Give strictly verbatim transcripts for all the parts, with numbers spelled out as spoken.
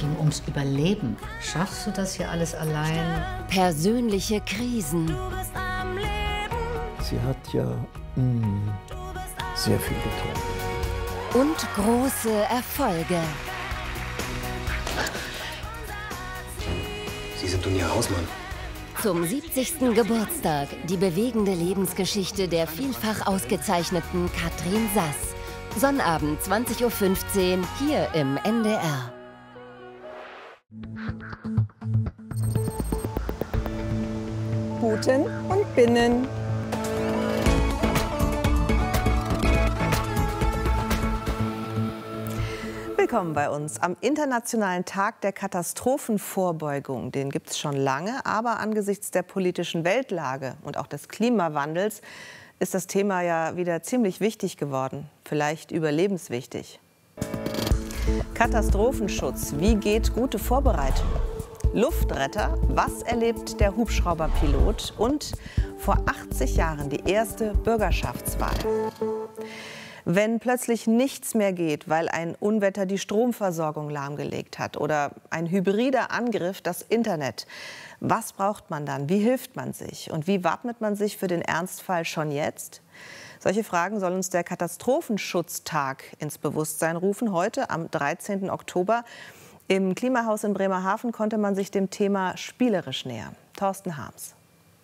ging ums Überleben. Schaffst du das hier alles allein? Persönliche Krisen. Sie hat ja mh, sehr viel getan. Und große Erfolge. Sie sind Dunja Hausmann. Zum siebzigsten Geburtstag die bewegende Lebensgeschichte der vielfach ausgezeichneten Katrin Sass. Sonnabend zwanzig Uhr fünfzehn hier im N D R. Guten und Binnen. Willkommen bei uns am Internationalen Tag der Katastrophenvorbeugung. Den gibt es schon lange, aber angesichts der politischen Weltlage und auch des Klimawandels ist das Thema ja wieder ziemlich wichtig geworden, vielleicht überlebenswichtig. Katastrophenschutz, wie geht gute Vorbereitung? Luftretter, was erlebt der Hubschrauberpilot? Und vor achtzig Jahren die erste Bürgerschaftswahl. Wenn plötzlich nichts mehr geht, weil ein Unwetter die Stromversorgung lahmgelegt hat oder ein hybrider Angriff das Internet, was braucht man dann? Wie hilft man sich? Und wie wappnet man sich für den Ernstfall schon jetzt? Solche Fragen soll uns der Katastrophenschutztag ins Bewusstsein rufen. Heute, am dreizehnten Oktober, im Klimahaus in Bremerhaven konnte man sich dem Thema spielerisch nähern. Thorsten Harms.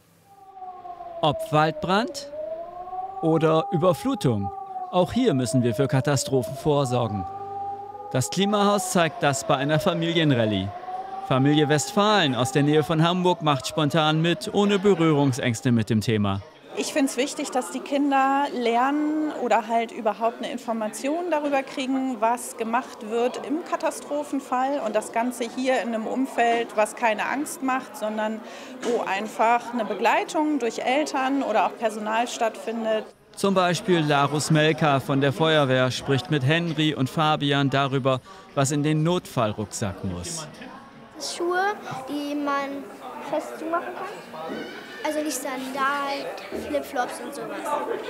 Ob Waldbrand oder Überflutung. Auch hier müssen wir für Katastrophen vorsorgen. Das Klimahaus zeigt das bei einer Familienrallye. Familie Westfalen aus der Nähe von Hamburg macht spontan mit, ohne Berührungsängste mit dem Thema. Ich finde es wichtig, dass die Kinder lernen oder halt überhaupt eine Information darüber kriegen, was gemacht wird im Katastrophenfall. Und das Ganze hier in einem Umfeld, was keine Angst macht, sondern wo einfach eine Begleitung durch Eltern oder auch Personal stattfindet. Zum Beispiel Larus Melka von der Feuerwehr spricht mit Henry und Fabian darüber, was in den Notfallrucksack muss. Schuhe, die man fest zumachen kann. Also nicht Sandalen, Flipflops und sowas.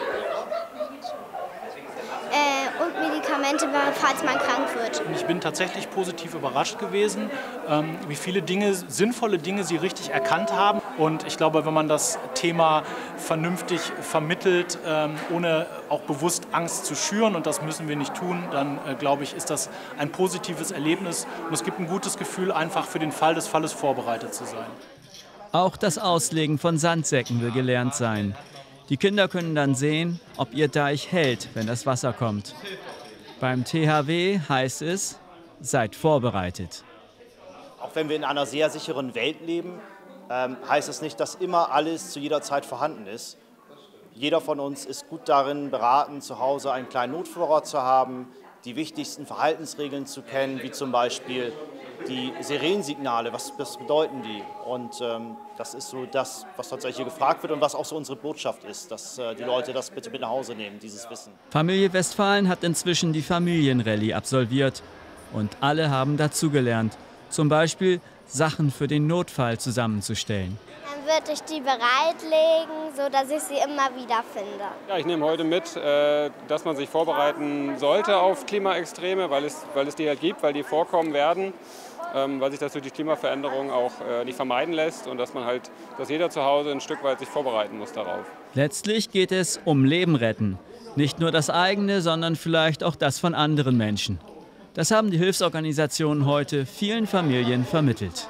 Äh, und Medikamente, falls man krank wird. Ich bin tatsächlich positiv überrascht gewesen, ähm, wie viele Dinge, sinnvolle Dinge sie richtig erkannt haben. Und ich glaube, wenn man das Thema vernünftig vermittelt, ähm, ohne auch bewusst Angst zu schüren, und das müssen wir nicht tun, dann äh, glaube ich, ist das ein positives Erlebnis. Und es gibt ein gutes Gefühl, einfach für den Fall des Falles vorbereitet zu sein. Auch das Auslegen von Sandsäcken will gelernt sein. Die Kinder können dann sehen, ob ihr Deich hält, wenn das Wasser kommt. Beim T H W heißt es, seid vorbereitet. Auch wenn wir in einer sehr sicheren Welt leben, ähm, heißt es nicht, dass immer alles zu jeder Zeit vorhanden ist. Jeder von uns ist gut darin beraten, zu Hause einen kleinen Notvorrat zu haben, die wichtigsten Verhaltensregeln zu kennen, wie zum Beispiel die Sirenensignale, was, was bedeuten die? Und ähm, das ist so das, was tatsächlich gefragt wird und was auch so unsere Botschaft ist, dass äh, die Leute das bitte mit nach Hause nehmen, dieses Wissen. Familie Westfalen hat inzwischen die Familienrallye absolviert und alle haben dazugelernt. Zum Beispiel Sachen für den Notfall zusammenzustellen. Dann würde ich die bereitlegen, sodass ich sie immer wieder finde. Ja, ich nehme heute mit, äh, dass man sich vorbereiten sollte auf Klimaextreme, weil es, weil es die halt gibt, weil die vorkommen werden. Ähm, weil sich das durch die Klimaveränderung auch äh, nicht vermeiden lässt und dass man halt, dass jeder zu Hause ein Stück weit sich vorbereiten muss darauf. Letztlich geht es um Leben retten. Nicht nur das eigene, sondern vielleicht auch das von anderen Menschen. Das haben die Hilfsorganisationen heute vielen Familien vermittelt.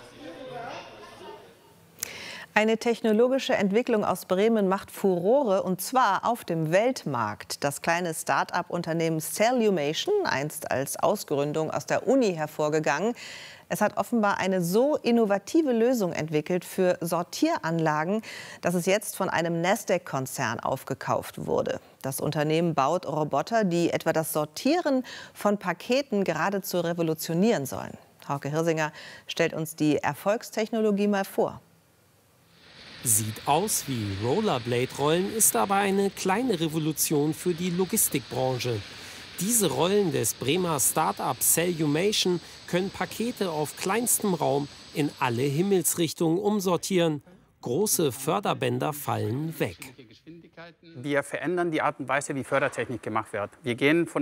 Eine technologische Entwicklung aus Bremen macht Furore, und zwar auf dem Weltmarkt. Das kleine Start-up-Unternehmen Cellumation, einst als Ausgründung aus der Uni hervorgegangen, es hat offenbar eine so innovative Lösung entwickelt für Sortieranlagen, dass es jetzt von einem Nasdaq-Konzern aufgekauft wurde. Das Unternehmen baut Roboter, die etwa das Sortieren von Paketen geradezu revolutionieren sollen. Hauke Hirsinger stellt uns die Erfolgstechnologie mal vor. Sieht aus wie Rollerblade-Rollen, ist aber eine kleine Revolution für die Logistikbranche. Diese Rollen des Bremer Start-up Cellumation können Pakete auf kleinstem Raum in alle Himmelsrichtungen umsortieren. Große Förderbänder fallen weg. Wir verändern die Art und Weise, wie Fördertechnik gemacht wird. Wir gehen von